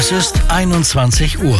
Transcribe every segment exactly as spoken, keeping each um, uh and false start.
Es ist einundzwanzig Uhr.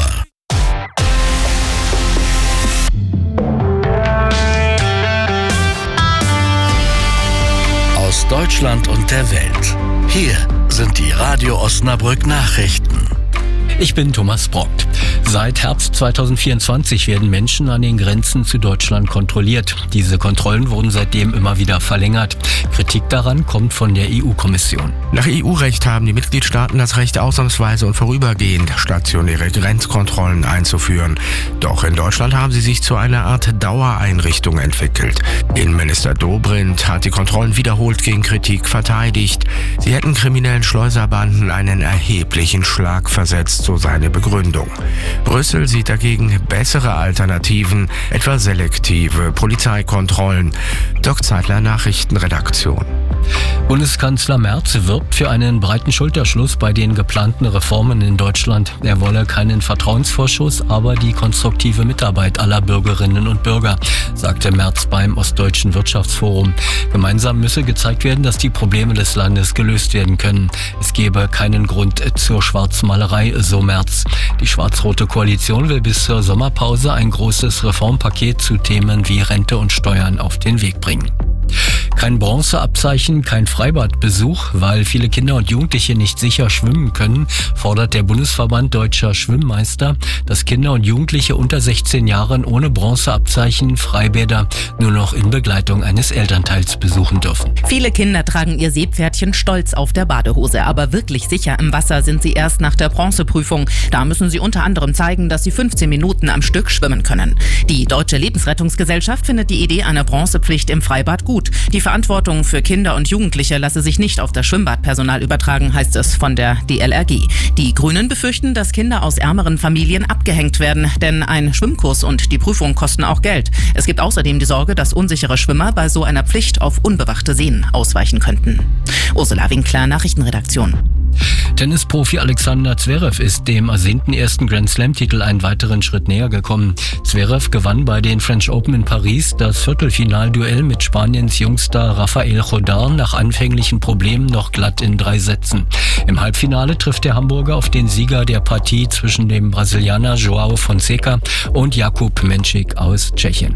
Aus Deutschland und der Welt. Hier sind die Radio Osnabrück Nachrichten. Ich bin Thomas Brockt. Seit Herbst zweitausendvierundzwanzig werden Menschen an den Grenzen zu Deutschland kontrolliert. Diese Kontrollen wurden seitdem immer wieder verlängert. Kritik daran kommt von der E U-Kommission. Nach E U-Recht haben die Mitgliedstaaten das Recht, ausnahmsweise und vorübergehend stationäre Grenzkontrollen einzuführen. Doch in Deutschland haben sie sich zu einer Art Dauereinrichtung entwickelt. Innenminister Dobrindt hat die Kontrollen wiederholt gegen Kritik verteidigt. Sie hätten kriminellen Schleuserbanden einen erheblichen Schlag versetzt, so seine Begründung. Brüssel sieht dagegen bessere Alternativen, etwa selektive Polizeikontrollen. Dirk Zeitler, Nachrichtenredaktion. Bundeskanzler Merz wirbt für einen breiten Schulterschluss bei den geplanten Reformen in Deutschland. Er wolle keinen Vertrauensvorschuss, aber die konstruktive Mitarbeit aller Bürgerinnen und Bürger, sagte Merz beim Ostdeutschen Wirtschaftsforum. Gemeinsam müsse gezeigt werden, dass die Probleme des Landes gelöst werden können. Es gebe keinen Grund zur Schwarzmalerei, so Merz. Die schwarz-rote Koalition will bis zur Sommerpause ein großes Reformpaket zu Themen wie Rente und Steuern auf den Weg bringen. Kein Bronzeabzeichen, kein Freibadbesuch, weil viele Kinder und Jugendliche nicht sicher schwimmen können, fordert der Bundesverband Deutscher Schwimmmeister, dass Kinder und Jugendliche unter sechzehn Jahren ohne Bronzeabzeichen Freibäder nur noch in Begleitung eines Elternteils besuchen dürfen. Viele Kinder tragen ihr Seepferdchen stolz auf der Badehose, aber wirklich sicher im Wasser sind sie erst nach der Bronzeprüfung. Da müssen sie unter anderem zeigen, dass sie fünfzehn Minuten am Stück schwimmen können. Die Deutsche Lebensrettungsgesellschaft findet die Idee einer Bronzepflicht im Freibad gut. Die Verantwortung für Kinder und Jugendliche lasse sich nicht auf das Schwimmbadpersonal übertragen, heißt es von der D L R G. Die Grünen befürchten, dass Kinder aus ärmeren Familien abgehängt werden, denn ein Schwimmkurs und die Prüfung kosten auch Geld. Es gibt außerdem die Sorge, dass unsichere Schwimmer bei so einer Pflicht auf unbewachte Seen ausweichen könnten. Ursula Winkler, Nachrichtenredaktion. Tennisprofi Alexander Zverev ist dem ersehnten ersten Grand-Slam-Titel einen weiteren Schritt näher gekommen. Zverev gewann bei den French Open in Paris das Viertelfinalduell mit Spaniens Jungstar Rafael Nadal nach anfänglichen Problemen noch glatt in drei Sätzen. Im Halbfinale trifft der Hamburger auf den Sieger der Partie zwischen dem Brasilianer João Fonseca und Jakub Menšík aus Tschechien.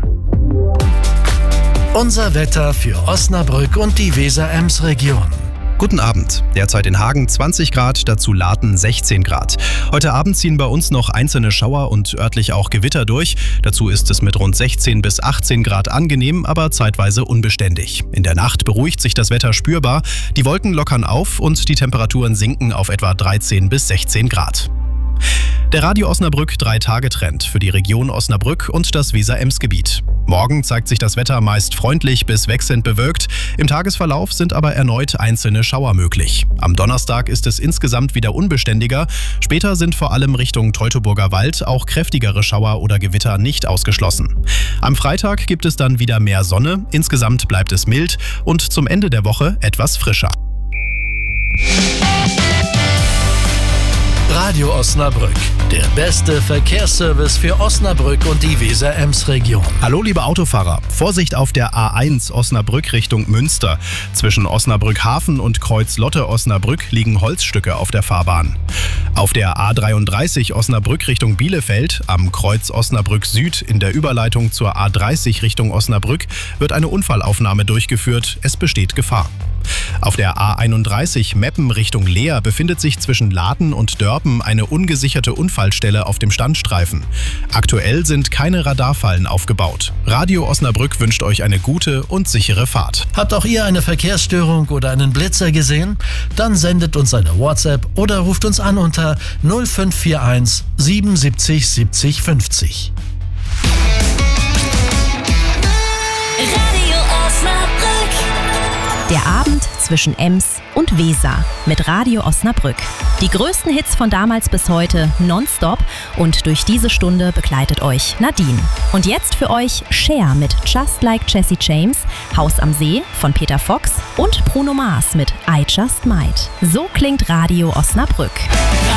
Unser Wetter für Osnabrück und die Weser-Ems-Region. Guten Abend. Derzeit in Hagen zwanzig Grad, dazu Laten sechzehn Grad. Heute Abend ziehen bei uns noch einzelne Schauer und örtlich auch Gewitter durch. Dazu ist es mit rund sechzehn bis achtzehn Grad angenehm, aber zeitweise unbeständig. In der Nacht beruhigt sich das Wetter spürbar. Die Wolken lockern auf und die Temperaturen sinken auf etwa dreizehn bis sechzehn Grad. Der Radio Osnabrück drei-Tage-Trend für die Region Osnabrück und das Weser-Ems-Gebiet. Morgen zeigt sich das Wetter meist freundlich bis wechselnd bewölkt. Im Tagesverlauf sind aber erneut einzelne Schauer möglich. Am Donnerstag ist es insgesamt wieder unbeständiger. Später sind vor allem Richtung Teutoburger Wald auch kräftigere Schauer oder Gewitter nicht ausgeschlossen. Am Freitag gibt es dann wieder mehr Sonne. Insgesamt bleibt es mild und zum Ende der Woche etwas frischer. Radio Osnabrück, der beste Verkehrsservice für Osnabrück und die Weser-Ems-Region. Hallo liebe Autofahrer, Vorsicht auf der A eins Osnabrück Richtung Münster. Zwischen Osnabrück Hafen und Kreuz Lotte Osnabrück liegen Holzstücke auf der Fahrbahn. Auf der A dreiunddreißig Osnabrück Richtung Bielefeld, am Kreuz Osnabrück Süd in der Überleitung zur A dreißig Richtung Osnabrück wird eine Unfallaufnahme durchgeführt, es besteht Gefahr. Auf der A einunddreißig Meppen Richtung Leer befindet sich zwischen Laden und Dörpen eine ungesicherte Unfallstelle auf dem Standstreifen. Aktuell sind keine Radarfallen aufgebaut. Radio Osnabrück wünscht euch eine gute und sichere Fahrt. Habt auch ihr eine Verkehrsstörung oder einen Blitzer gesehen? Dann sendet uns eine WhatsApp oder ruft uns an unter null fünf vier eins siebenundsiebzig siebzig fünfzig. Radio Osnabrück. Der Abend zwischen Ems und Weser mit Radio Osnabrück. Die größten Hits von damals bis heute nonstop und durch diese Stunde begleitet euch Nadine. Und jetzt für euch Cher mit Just Like Jesse James, Haus am See von Peter Fox und Bruno Mars mit I Just Might. So klingt Radio Osnabrück.